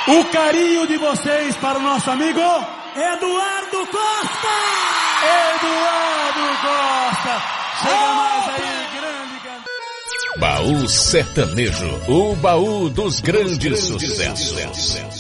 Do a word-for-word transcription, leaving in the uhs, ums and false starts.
O carinho de vocês para o nosso amigo Eduardo Costa! Eduardo Costa! Chega mais aí, grande cantor. Baú Sertanejo, o baú dos grandes sucessos.